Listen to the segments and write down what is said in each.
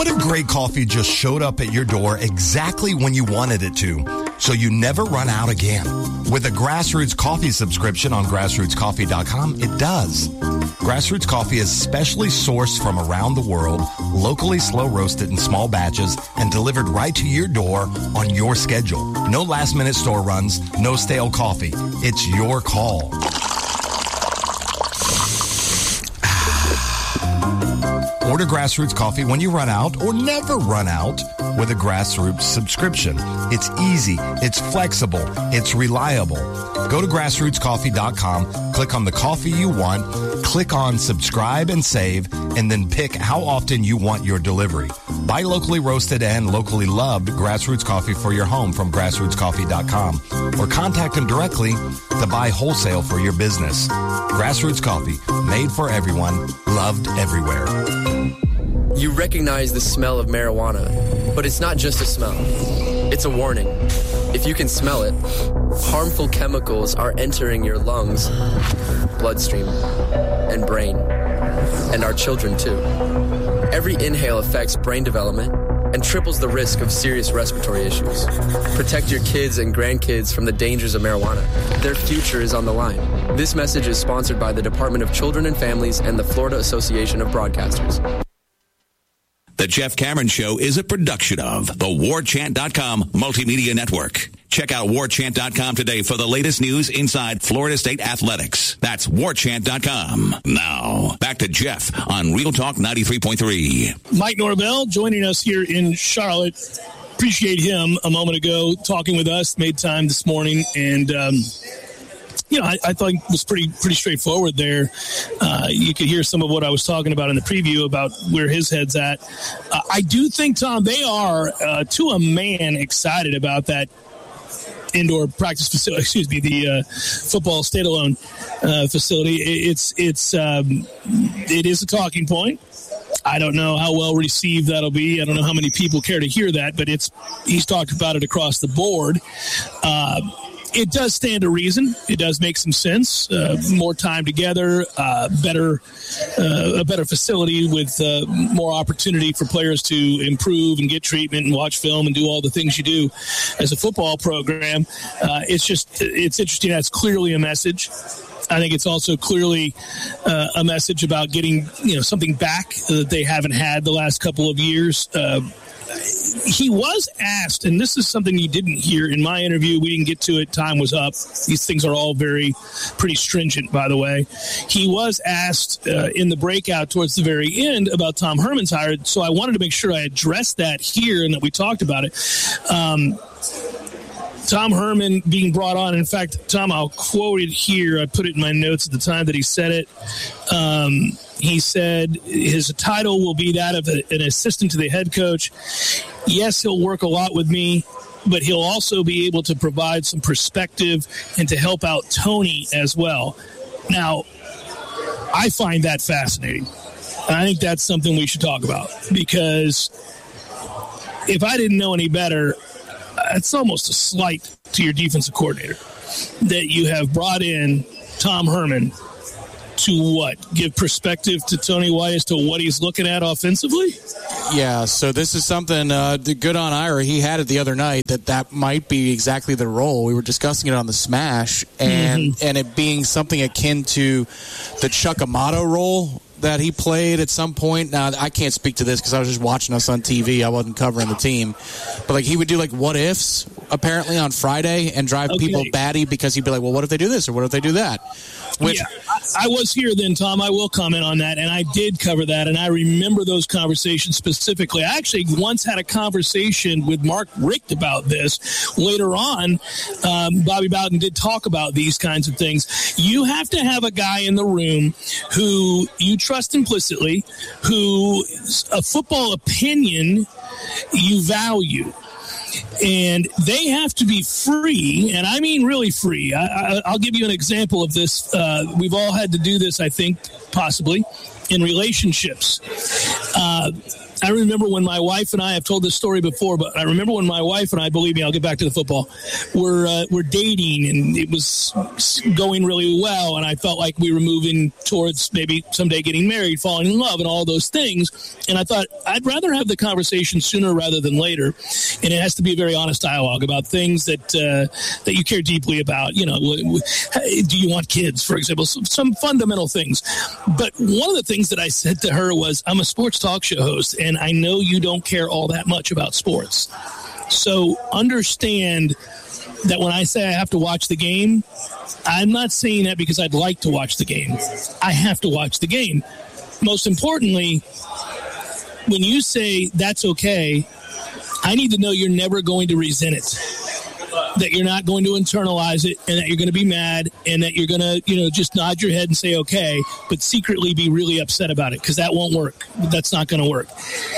What if great coffee just showed up at your door exactly when you wanted it to, so you never run out again? With a Grassroots Coffee subscription on grassrootscoffee.com, it does. Grassroots Coffee is specially sourced from around the world, locally slow roasted in small batches, and delivered right to your door on your schedule. No last-minute store runs, no stale coffee. It's your call. Order Grassroots Coffee when you run out or never run out with a Grassroots subscription. It's easy, it's flexible, it's reliable. Go to grassrootscoffee.com, click on the coffee you want, click on subscribe and save, and then pick how often you want your delivery. Buy locally roasted and locally loved Grassroots Coffee for your home from grassrootscoffee.com or contact them directly to buy wholesale for your business. Grassroots Coffee, made for everyone, loved everywhere. You recognize the smell of marijuana, but it's not just a smell. It's a warning. If you can smell it, harmful chemicals are entering your lungs, bloodstream, and brain, and our children too. Every inhale affects brain development and triples the risk of serious respiratory issues. Protect your kids and grandkids from the dangers of marijuana. Their future is on the line. This message is sponsored by the Department of Children and Families and the Florida Association of Broadcasters. The Jeff Cameron Show is a production of the WarChant.com Multimedia Network. Check out WarChant.com today for the latest news inside Florida State athletics. That's WarChant.com. Now, back to Jeff on Real Talk 93.3. Mike Norvell joining us here in Charlotte. Appreciate him a moment ago talking with us, made time this morning, and I thought it was pretty straightforward there. You could hear some of what I was talking about in the preview about where his head's at. I do think, Tom, they are, to a man, excited about that indoor practice facility, the football state-alone facility. It is a talking point. I don't know how well received that'll be. I don't know how many people care to hear that, but he's talked about it across the board. It does stand to reason. It does make some sense. More time together, a better facility with more opportunity for players to improve and get treatment and watch film and do all the things you do as a football program. It's interesting. That's clearly a message. I think it's also clearly a message about getting something back that they haven't had the last couple of years. He was asked, and this is something you didn't hear in my interview. We didn't get to it. Time was up. These things are all pretty stringent, by the way. He was asked in the breakout towards the very end about Tom Herman's hire, so I wanted to make sure I addressed that here and that we talked about it. Tom Herman being brought on. In fact, Tom, I'll quote it here. I put it in my notes at the time that he said it. He said his title will be that of an assistant to the head coach. Yes, he'll work a lot with me, but he'll also be able to provide some perspective and to help out Tony as well. Now, I find that fascinating. I think that's something we should talk about, because if I didn't know any better, it's almost a slight to your defensive coordinator that you have brought in Tom Herman to give perspective to Tony White as to what he's looking at offensively? Yeah, so this is something good on Ira. He had it the other night that might be exactly the role. We were discussing it on the Smash, and it being something akin to the Chuck Amato role that he played at some point. Now, I can't speak to this because I was just watching us on TV. I wasn't covering the team. But he would do what ifs apparently on Friday and drive people batty, because he'd be like, well, what if they do this or what if they do that? I was here then, Tom. I will comment on that, and I did cover that, and I remember those conversations specifically. I actually once had a conversation with Mark Richt about this. Later on, Bobby Bowden did talk about these kinds of things. You have to have a guy in the room who you trust implicitly, who a football opinion you value. And they have to be free, and I mean really free. I'll give you an example of this. We've all had to do this, I think, possibly, in relationships. I remember when my wife and I have told this story before, but I remember when my wife and I, believe me, I'll get back to the football, were dating, and it was going really well, and I felt like we were moving towards maybe someday getting married, falling in love, and all those things. And I thought I'd rather have the conversation sooner rather than later, and it has to be a very honest dialogue about things that you care deeply about. You know, do you want kids, for example? Some fundamental things. But one of the things that I said to her was, I'm a sports talk show host, and I know you don't care all that much about sports. So understand that when I say I have to watch the game, I'm not saying that because I'd like to watch the game. I have to watch the game. Most importantly, when you say that's okay, I need to know you're never going to resent it, that you're not going to internalize it, and that you're going to be mad, and that you're going to, just nod your head and say okay, but secretly be really upset about it, because that won't work. That's not going to work.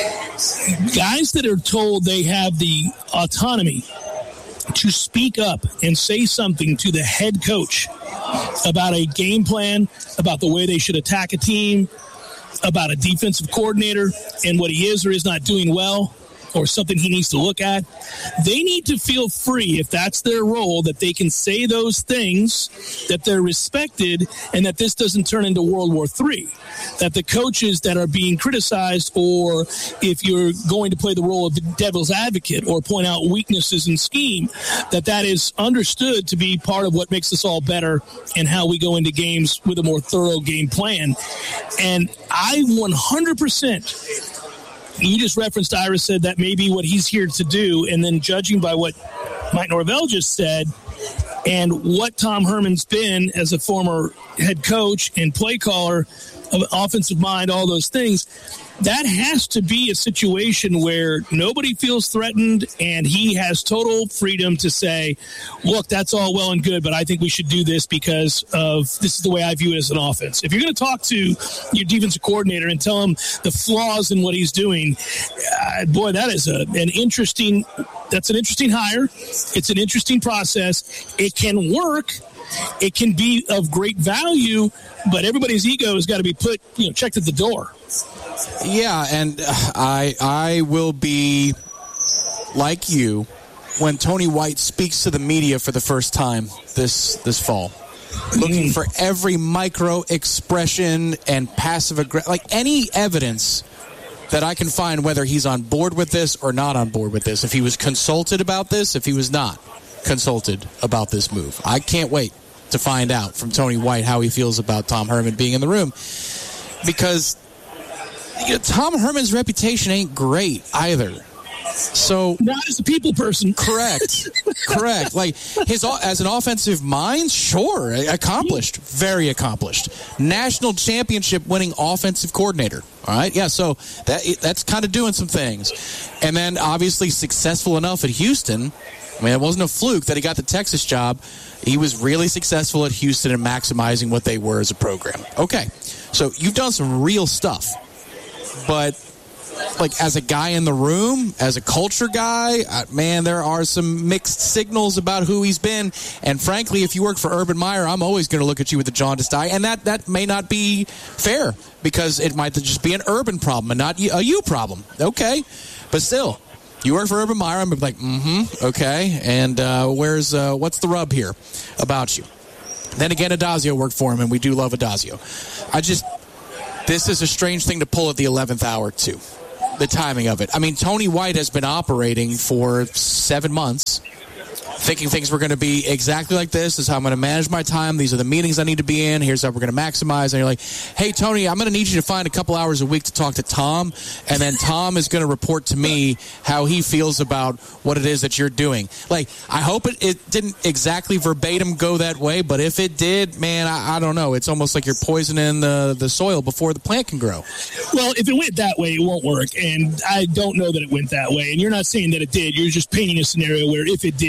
Guys that are told they have the autonomy to speak up and say something to the head coach about a game plan, about the way they should attack a team, about a defensive coordinator and what he is or is not doing well, or something he needs to look at, they need to feel free, if that's their role, that they can say those things, that they're respected, and that this doesn't turn into World War III. That the coaches that are being criticized, or if you're going to play the role of the devil's advocate or point out weaknesses in scheme, that is understood to be part of what makes us all better and how we go into games with a more thorough game plan. And I 100%, you just referenced, Ira said that may be what he's here to do, and then judging by what Mike Norvell just said and what Tom Herman's been as a former head coach and play caller, of offensive mind, all those things, that has to be a situation where nobody feels threatened and he has total freedom to say, look, that's all well and good, but I think we should do this because of this is the way I view it as an offense. If you're going to talk to your defensive coordinator and tell him the flaws in what he's doing, boy, that is an interesting hire. It's an interesting process. It can work. It can be of great value, but everybody's ego has got to be put, checked at the door. Yeah, and I will be like you when Tony White speaks to the media for the first time this fall, looking for every micro expression and passive aggression, like any evidence that I can find, whether he's on board with this or not on board with this, if he was consulted about this, if he was not consulted about this move. I can't wait to find out from Tony White how he feels about Tom Herman being in the room, because Tom Herman's reputation ain't great either. So not as a people person. Correct. Like as an offensive mind, sure, accomplished, very accomplished, national championship winning offensive coordinator. All right, yeah. So that's kind of doing some things, and then obviously successful enough at Houston. I mean, it wasn't a fluke that he got the Texas job. He was really successful at Houston and maximizing what they were as a program. Okay, so you've done some real stuff. But, like, as a guy in the room, as a culture guy, man, there are some mixed signals about who he's been. And, frankly, if you work for Urban Meyer, I'm always going to look at you with a jaundiced eye. And that may not be fair, because it might just be an Urban problem and not a you problem. Okay, but still. You work for Urban Meyer, I'm like, okay, and what's the rub here about you? Then again, Adazio worked for him, and we do love Adazio. This is a strange thing to pull at the 11th hour, too, the timing of it. I mean, Tony White has been operating for 7 months, thinking things were going to be exactly like this. Is how I'm going to manage my time. These are the meetings I need to be in. Here's how we're going to maximize. And you're like, hey, Tony, I'm going to need you to find a couple hours a week to talk to Tom. And then Tom is going to report to me how he feels about what it is that you're doing. Like, I hope it didn't exactly verbatim go that way. But if it did, man, I don't know. It's almost like you're poisoning the soil before the plant can grow. Well, if it went that way, it won't work. And I don't know that it went that way. And you're not saying that it did. You're just painting a scenario where if it did, that won't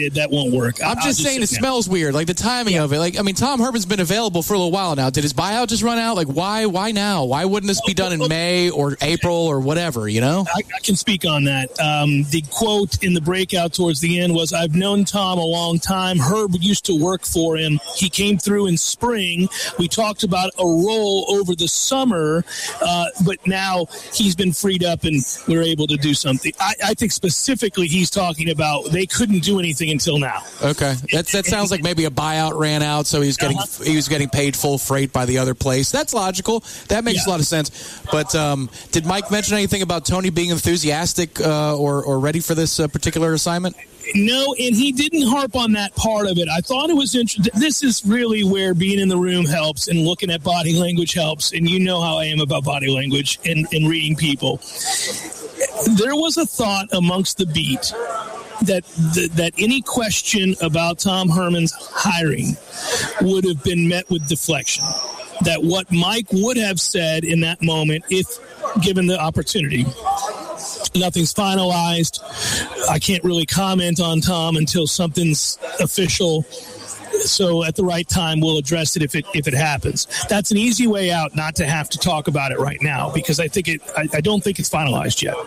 won't work. I'm just saying it smells weird, like the timing of it. Like, I mean, Tom Herman's been available for a little while now. Did his buyout just run out? Like, why now? Why wouldn't this be done in May or April or whatever, you know? I can speak on that. The quote in the breakout towards the end was, I've known Tom a long time. Herb used to work for him. He came through in spring. We talked about a role over the summer, but now he's been freed up and we're able to do something. I think specifically he's talking about they couldn't do anything until now. Okay. That sounds like maybe a buyout ran out, so he was getting paid full freight by the other place. That's logical. That makes a lot of sense. But did Mike mention anything about Tony being enthusiastic or ready for this particular assignment? No, and he didn't harp on that part of it. I thought it was interesting. This is really where being in the room helps and looking at body language helps. And you know how I am about body language and reading people. There was a thought amongst the beat that any question about Tom Herman's hiring would have been met with deflection. That what Mike would have said in that moment, if given the opportunity, nothing's finalized. I can't really comment on Tom until something's official. So at the right time, we'll address it if it happens. That's an easy way out, not to have to talk about it right now, because I don't think it's finalized yet.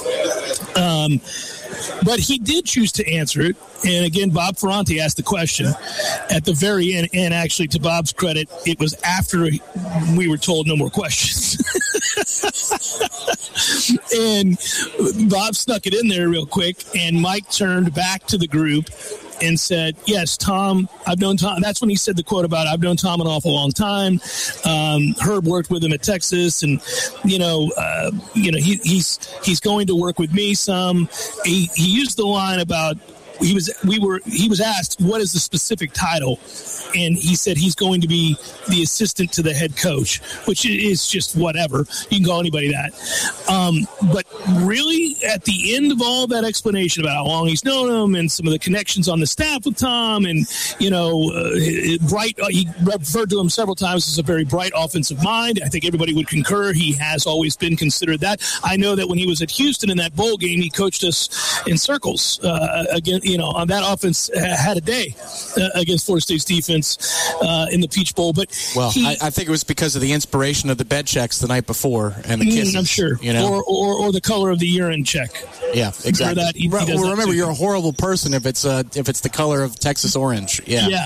But he did choose to answer it. And again, Bob Ferranti asked the question at the very end. And actually, to Bob's credit, it was after we were told no more questions. And Bob snuck it in there real quick. And Mike turned back to the group and said, yes, Tom, I've known Tom. That's when he said the quote about, I've known Tom an awful long time. Herb worked with him at Texas, and, he's going to work with me some. He used the line about, he was asked, what is the specific title? And he said he's going to be the assistant to the head coach, which is just whatever. You can call anybody that. But really, at the end of all that explanation about how long he's known him and some of the connections on the staff with Tom, and, bright, he referred to him several times as a very bright offensive mind. I think everybody would concur. He has always been considered that. I know that when he was at Houston in that bowl game, he coached us in circles. Again, on that offense had a day against Florida State's defense in the Peach Bowl. But I think it was because of the inspiration of the bed checks the night before and the kisses. I'm sure, or the color of the urine check. Yeah, exactly. That, remember, you're a horrible person if it's the color of Texas orange. Yeah.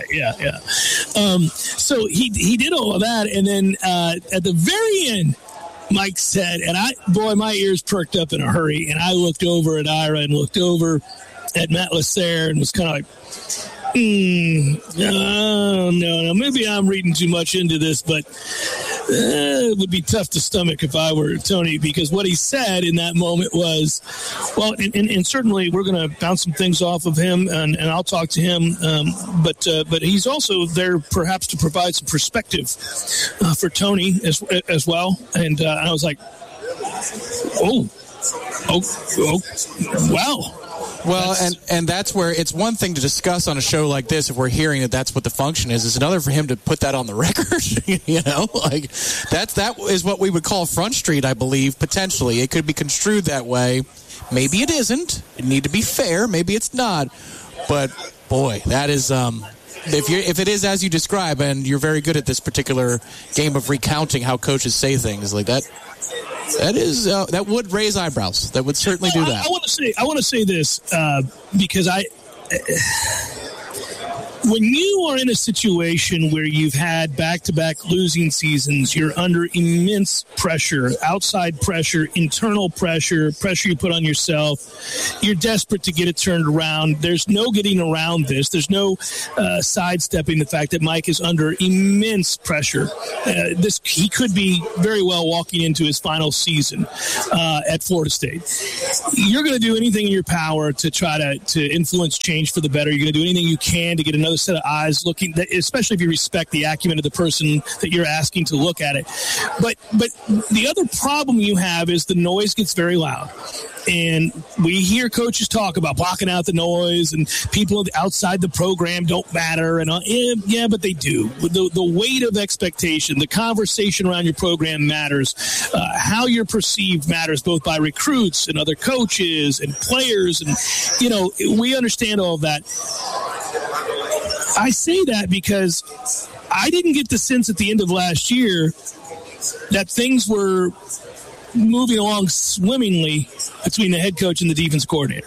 So he did all of that, and then at the very end, Mike said, and my ears perked up in a hurry, and I looked over at Ira and looked over at Matt Lasser and was kind of like, no, maybe I'm reading too much into this, but it would be tough to stomach if I were Tony, because what he said in that moment was, well, and certainly we're going to bounce some things off of him, and I'll talk to him, but he's also there perhaps to provide some perspective for Tony as well. And I was like, oh, wow. Well, and that's where it's one thing to discuss on a show like this if we're hearing that that's what the function is. It's another for him to put that on the record. That is what we would call Front Street, I believe, potentially. It could be construed that way. Maybe it isn't. It need to be fair. Maybe it's not. But boy, that is if it is as you describe, and you're very good at this particular game of recounting how coaches say things like that. That would raise eyebrows. That would certainly do that. I want to say this because when you are in a situation where you've had back-to-back losing seasons, you're under immense pressure, outside pressure, internal pressure you put on yourself. You're desperate to get it turned around. There's no getting around this. There's no sidestepping the fact that Mike is under immense pressure. He could be very well walking into his final season at Florida State. You're going to do anything in your power to try to influence change for the better. You're going to do anything you can to get another set of eyes looking, especially if you respect the acumen of the person that you're asking to look at it. But the other problem you have is the noise gets very loud. And we hear coaches talk about blocking out the noise and people outside the program don't matter. And yeah, but they do. The weight of expectation, the conversation around your program matters. How you're perceived matters, both by recruits and other coaches and players. And, we understand all of that. I say that because I didn't get the sense at the end of last year that things were moving along swimmingly between the head coach and the defense coordinator.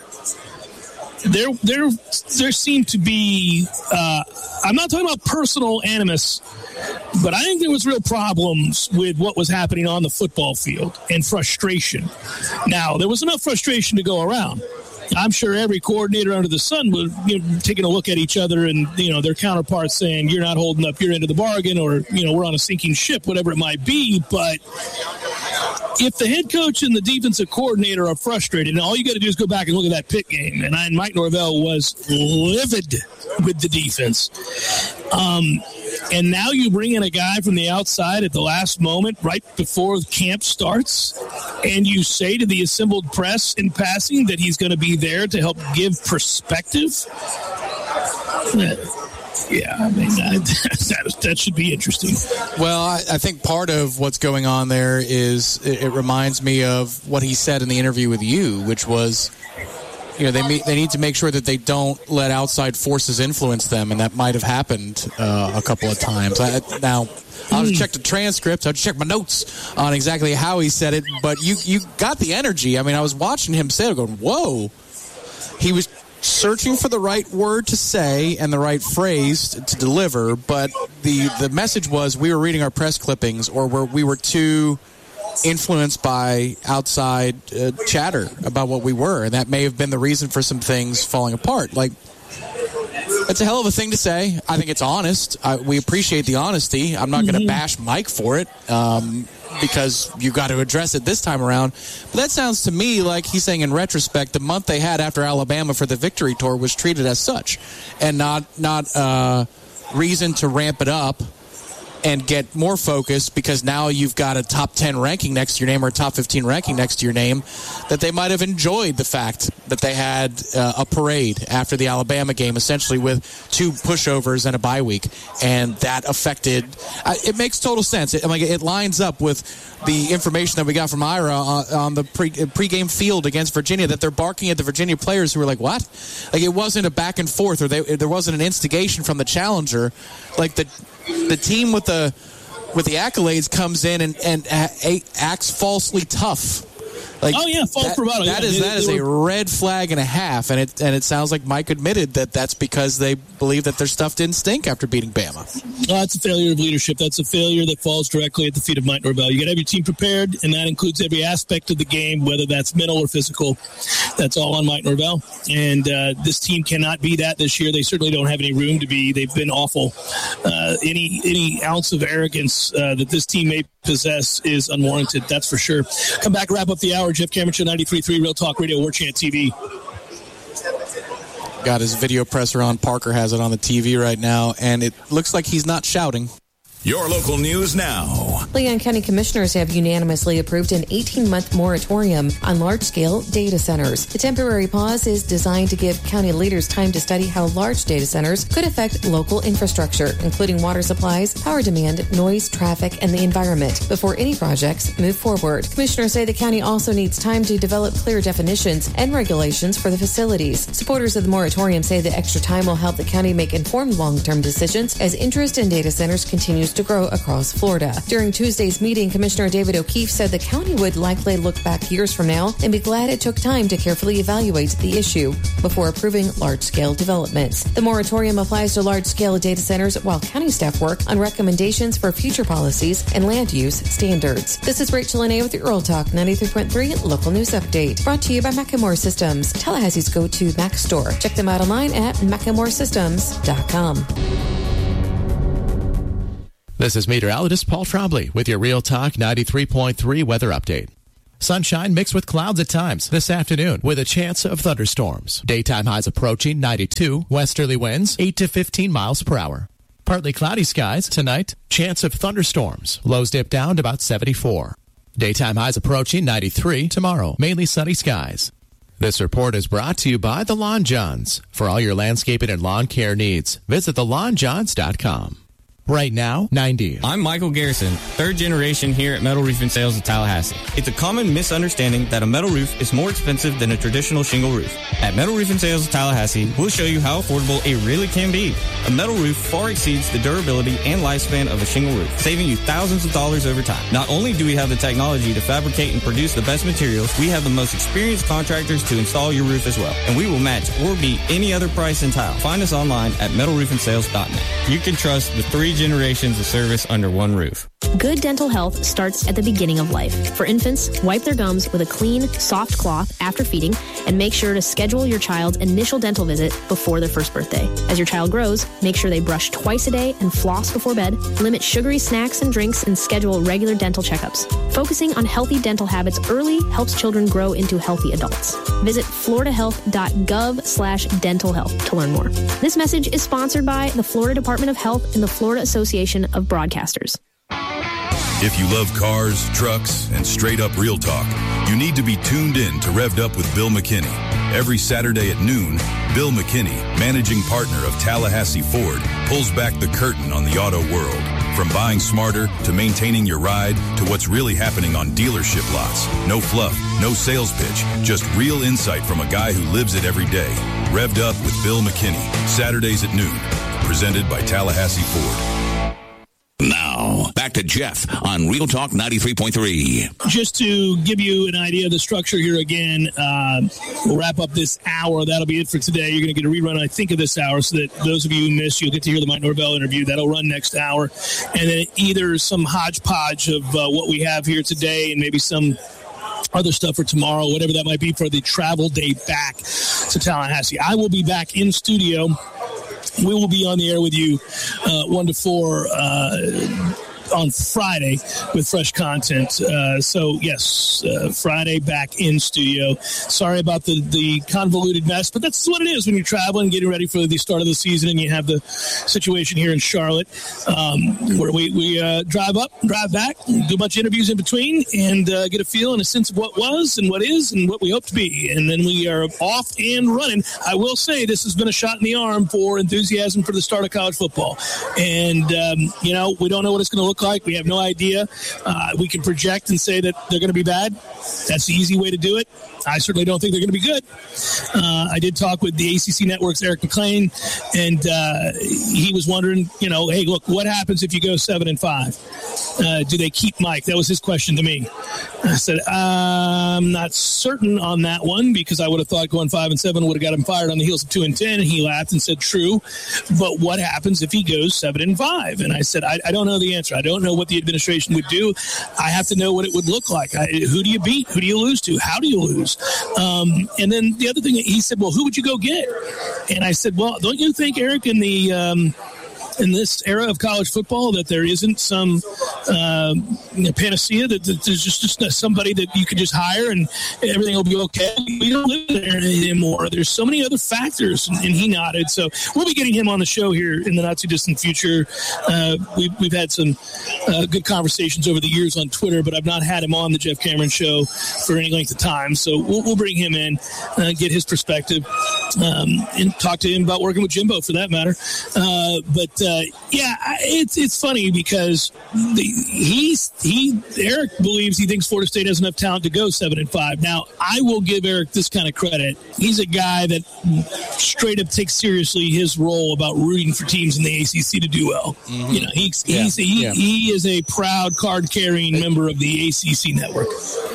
There seemed to be, I'm not talking about personal animus, but I think there was real problems with what was happening on the football field and frustration. Now, there was enough frustration to go around. I'm sure every coordinator under the sun was taking a look at each other and, their counterparts saying, you're not holding up your end of the bargain, or, we're on a sinking ship, whatever it might be. But if the head coach and the defensive coordinator are frustrated, and all you got to do is go back and look at that Pitt game, and Mike Norvell was livid with the defense. And now you bring in a guy from the outside at the last moment, right before camp starts, and you say to the assembled press in passing that he's going to be there to help give perspective. Yeah, I mean, that should be interesting. Well, I think part of what's going on there is it reminds me of what he said in the interview with you, which was, they need to make sure that they don't let outside forces influence them, and that might have happened a couple of times. Now, I'll just check the transcript. I'll just check my notes on exactly how he said it, but you got the energy. I mean, I was watching him say it, going, whoa. He was searching for the right word to say and the right phrase to deliver, but the message was we were reading our press clippings, or we were too influenced by outside chatter about what we were, and that may have been the reason for some things falling apart. Like, that's a hell of a thing to say. I think it's honest. We appreciate the honesty. I'm not going to bash Mike for it because you got to address it this time around. But that sounds to me like he's saying, in retrospect, the month they had after Alabama for the victory tour was treated as such, and not reason to ramp it up and get more focused because now you've got a top 10 ranking next to your name or a top 15 ranking next to your name, that they might have enjoyed the fact that they had a parade after the Alabama game, essentially with 2 pushovers and a bye week. And that affected, it makes total sense. It lines up with the information that we got from Ira on the pregame field against Virginia, that they're barking at the Virginia players who were like, what? Like, it wasn't a back and forth, or there wasn't an instigation from the challenger. Like, the team with the accolades comes in and acts falsely tough. Like, oh yeah, false bravado. That is a red flag and a half, and it sounds like Mike admitted that that's because they believe that their stuff didn't stink after beating Bama. That's a failure of leadership. That's a failure that falls directly at the feet of Mike Norvell. You got to have your team prepared, and that includes every aspect of the game, whether that's mental or physical. That's all on Mike Norvell, and this team cannot be that this year. They certainly don't have any room to be. They've been awful. Any ounce of arrogance that this team may possess is unwarranted. That's for sure. Come back, wrap up the hour. Jeff Cameron Show, 93.3 Real Talk Radio, War Chant TV. Got his video presser on. Parker has it on the TV right now, and it looks like he's not shouting. Your local news now. Leon County commissioners have unanimously approved an 18-month moratorium on large-scale data centers. The temporary pause is designed to give county leaders time to study how large data centers could affect local infrastructure, including water supplies, power demand, noise, traffic, and the environment, before any projects move forward. Commissioners say the county also needs time to develop clear definitions and regulations for the facilities. Supporters of the moratorium say the extra time will help the county make informed long-term decisions as interest in data centers continues to grow across Florida. During Tuesday's meeting, Commissioner David O'Keefe said the county would likely look back years from now and be glad it took time to carefully evaluate the issue before approving large-scale developments. The moratorium applies to large-scale data centers while county staff work on recommendations for future policies and land use standards. This is Rachel Linnea with your Real Talk 93.3 Local News Update, brought to you by Macklemore Systems, Tallahassee's go-to Mac store. Check them out online at MacklemoreSystems.com. This is meteorologist Paul Trombley with your Real Talk 93.3 weather update. Sunshine mixed with clouds at times this afternoon with a chance of thunderstorms. Daytime highs approaching 92. Westerly winds 8 to 15 miles per hour. Partly cloudy skies tonight. Chance of thunderstorms. Lows dip down to about 74. Daytime highs approaching 93 tomorrow. Mainly sunny skies. This report is brought to you by the Lawn Johns. For all your landscaping and lawn care needs, visit thelawnjohns.com. Right now, 90. I'm Michael Garrison, third generation here at Metal Roofing Sales of Tallahassee. It's a common misunderstanding that a metal roof is more expensive than a traditional shingle roof. At Metal Roofing Sales of Tallahassee, we'll show you how affordable it really can be. A metal roof far exceeds the durability and lifespan of a shingle roof, saving you thousands of dollars over time. Not only do we have the technology to fabricate and produce the best materials, we have the most experienced contractors to install your roof as well. And we will match or beat any other price in tile. Find us online at metalroofingsales.net. You can trust the 3 generations of service under one roof. Good dental health starts at the beginning of life. For infants, wipe their gums with a clean, soft cloth after feeding, and make sure to schedule your child's initial dental visit before their first birthday. As your child grows, make sure they brush twice a day and floss before bed, limit sugary snacks and drinks, and schedule regular dental checkups. Focusing on healthy dental habits early helps children grow into healthy adults. Visit floridahealth.gov/dental health to learn more. This message is sponsored by the Florida Department of Health and the Florida Association of Broadcasters. If you love cars, trucks, and straight-up real talk, you need to be tuned in to Revved Up with Bill McKinney. Every Saturday at noon, Bill McKinney, managing partner of Tallahassee Ford, pulls back the curtain on the auto world. From buying smarter to maintaining your ride to what's really happening on dealership lots. No fluff, no sales pitch, just real insight from a guy who lives it every day. Revved Up with Bill McKinney, Saturdays at noon. Presented by Tallahassee Ford. Now, back to Jeff on Real Talk 93.3. Just to give you an idea of the structure here again, we'll wrap up this hour. That'll be it for today. You're going to get a rerun, I think, of this hour, so that those of you who missed, you'll get to hear the Mike Norvell interview. That'll run next hour. And then either some hodgepodge of what we have here today and maybe some other stuff for tomorrow, whatever that might be for the travel day back to Tallahassee. I will be back in studio. We will be on the air with you 1 to 4 on Friday with fresh content. So, yes, Friday back in studio. Sorry about the convoluted mess, but that's what it is when you're traveling, getting ready for the start of the season, and you have the situation here in Charlotte where we drive up, drive back, do a bunch of interviews in between, and get a feel and a sense of what was and what is and what we hope to be. And then we are off and running. I will say this has been a shot in the arm for enthusiasm for the start of college football. And, we don't know what it's going to look like. We have no idea. We can project and say that they're going to be bad. That's the easy way to do it. I certainly don't think they're going to be good. I did talk with the ACC Network's Eric McLean, and he was wondering, hey, look, what happens if you go 7-5? Do they keep Mike? That was his question to me. I said, I'm not certain on that one, because I would have thought going 5-7 would have got him fired on the heels of 2-10, and he laughed and said, true, but what happens if he goes 7-5? And I said, I don't know the answer. I don't know what the administration would do. I have to know what it would look like. Who do you beat? Who do you lose to? How do you lose? And then the other thing, he said, well, who would you go get? And I said, well, don't you think, Eric, in this era of college football, that there isn't some panacea, that there's just somebody that you could just hire and everything will be okay? We don't live there anymore. There's so many other factors, and he nodded. So we'll be getting him on the show here in the not too distant future. We've had some good conversations over the years on Twitter, but I've not had him on the Jeff Cameron Show for any length of time. So we'll bring him in, get his perspective, and talk to him about working with Jimbo, for that matter. It's funny because Eric believes he thinks Florida State has enough talent to go 7-5. Now, I will give Eric this kind of credit. He's a guy that straight up takes seriously his role about rooting for teams in the ACC to do well. Mm-hmm. He is a proud card-carrying member of the ACC network.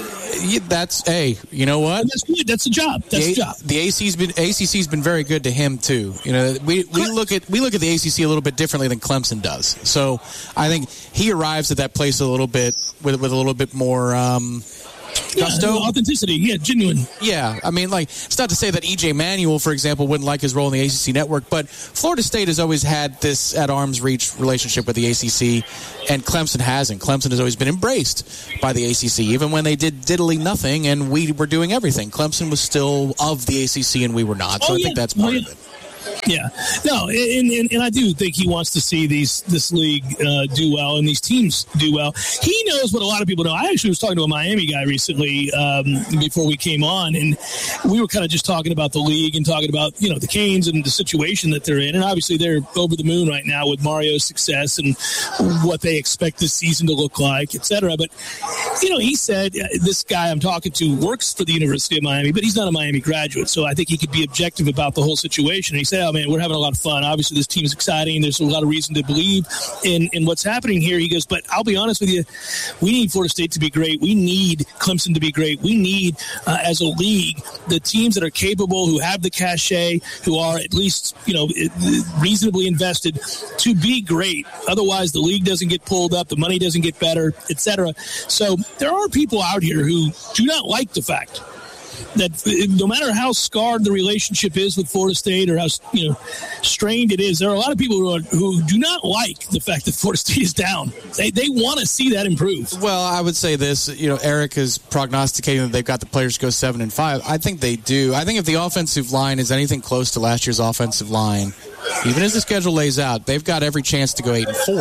You know what? That's good. That's the job. The job. The ACC's been very good to him too. We look at the ACC a little bit differently than Clemson does. So I think he arrives at that place a little bit with a little bit more gusto. Authenticity. Yeah, genuine. Yeah, I mean, like, it's not to say that E.J. Manuel, for example, wouldn't like his role in the ACC network, but Florida State has always had this at arm's reach relationship with the ACC, and Clemson hasn't. Clemson has always been embraced by the ACC, even when they did diddly nothing and we were doing everything. Clemson was still of the ACC and we were not, so I think that's part of it. Yeah, no, and I do think he wants to see this league do well and these teams do well. He knows what a lot of people know. I actually was talking to a Miami guy recently before we came on, and we were kind of just talking about the league and talking about, you know, the Canes and the situation that they're in. And obviously they're over the moon right now with Mario's success and what they expect this season to look like, et cetera. But, you know, he said this guy I'm talking to works for the University of Miami, but he's not a Miami graduate. So I think he could be objective about the whole situation. And he said, oh, man, we're having a lot of fun. Obviously, this team is exciting. There's a lot of reason to believe in what's happening here. He goes, but I'll be honest with you, we need Florida State to be great. We need Clemson to be great. We need, as a league, the teams that are capable, who have the cachet, who are at least, you know, reasonably invested to be great. Otherwise, the league doesn't get pulled up, the money doesn't get better, et cetera. So there are people out here who do not like the fact that no matter how scarred the relationship is with Florida State or how, you know, strained it is, there are a lot of people who do not like the fact that Florida State is down. They want to see that improve. Well, I would say this, you know, Eric is prognosticating that they've got the players to go 7-5. I think they do. I think if the offensive line is anything close to last year's offensive line, even as the schedule lays out, they've got every chance to go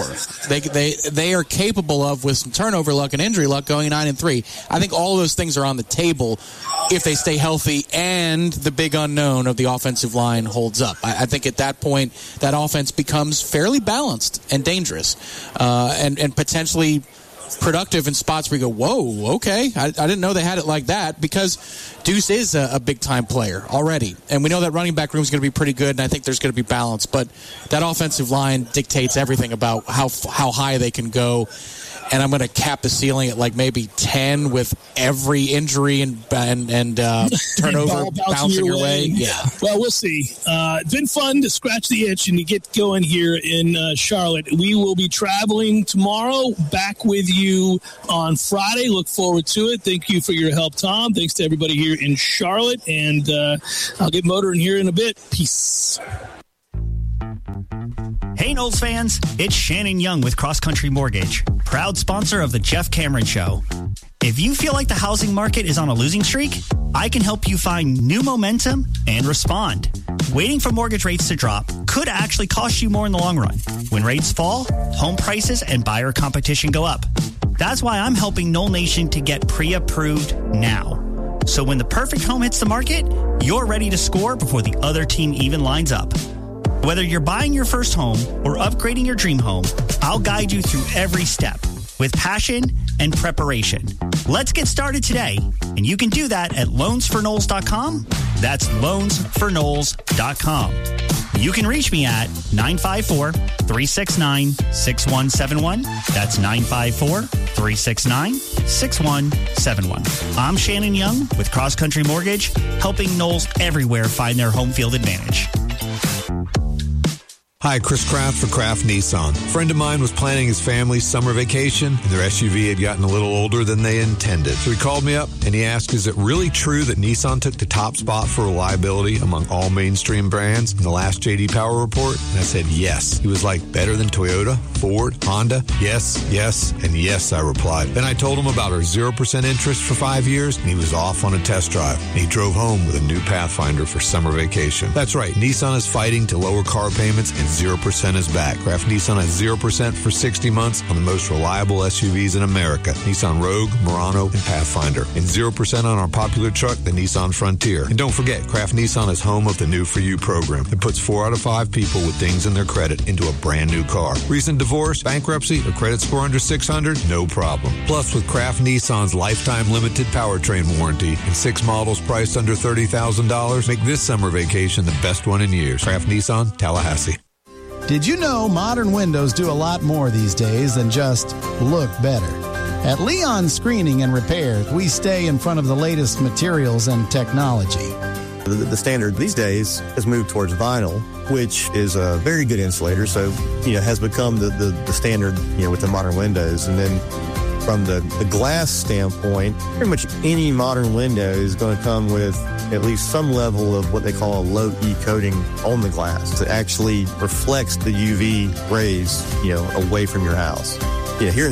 8-4. They are capable of, with some turnover luck and injury luck, going 9-3. I think all of those things are on the table if they stay healthy and the big unknown of the offensive line holds up. I think at that point that offense becomes fairly balanced and dangerous, and potentially productive in spots where you go, whoa, okay, I didn't know they had it like that, because Deuce is a big-time player already. And we know that running back room is going to be pretty good, and I think there's going to be balance. But that offensive line dictates everything about how high they can go. And I'm going to cap the ceiling at like maybe 10 with every injury and turnover bouncing your way. Yeah. Well, we'll see. It's been fun to scratch the itch and to get going here in Charlotte. We will be traveling tomorrow, back with you on Friday. Look forward to it. Thank you for your help, Tom. Thanks to everybody here in Charlotte. And I'll get motoring here in a bit. Peace. Hey, Noles fans, it's Shannon Young with Cross Country Mortgage, proud sponsor of the Jeff Cameron Show. If you feel like the housing market is on a losing streak, I can help you find new momentum and respond. Waiting for mortgage rates to drop could actually cost you more in the long run. When rates fall, home prices and buyer competition go up. That's why I'm helping Knoll Nation to get pre-approved now. So when the perfect home hits the market, you're ready to score before the other team even lines up. Whether you're buying your first home or upgrading your dream home, I'll guide you through every step with passion and preparation. Let's get started today, and you can do that at loansforknowles.com. That's loansforknowles.com. You can reach me at 954-369-6171. That's 954-369-6171. I'm Shannon Young with Cross Country Mortgage, helping Noles everywhere find their home field advantage. Hi, Chris Kraft for Kraft Nissan. A friend of mine was planning his family's summer vacation, and their SUV had gotten a little older than they intended. So he called me up, and he asked, is it really true that Nissan took the top spot for reliability among all mainstream brands in the last J.D. Power report? And I said, yes. He was like, better than Toyota, Ford, Honda? Yes, yes, and yes, I replied. Then I told him about our 0% interest for 5 years, and he was off on a test drive. And he drove home with a new Pathfinder for summer vacation. That's right, Nissan is fighting to lower car payments, and 0% is back. Kraft Nissan has 0% for 60 months on the most reliable SUVs in America. Nissan Rogue, Murano, and Pathfinder. And 0% on our popular truck, the Nissan Frontier. And don't forget, Kraft Nissan is home of the New For You program that puts 4 out of 5 people with dings in their credit into a brand new car. Recent divorce, bankruptcy, or credit score under 600? No problem. Plus, with Kraft Nissan's lifetime limited powertrain warranty and 6 models priced under $30,000, make this summer vacation the best one in years. Kraft Nissan, Tallahassee. Did you know modern windows do a lot more these days than just look better? At Leon Screening and Repair, we stay in front of the latest materials and technology. The standard these days has moved towards vinyl, which is a very good insulator, so has become the standard with the modern windows. And then From the glass standpoint, pretty much any modern window is going to come with at least some level of what they call a low E coating on the glass that actually reflects the UV rays, away from your house. Here in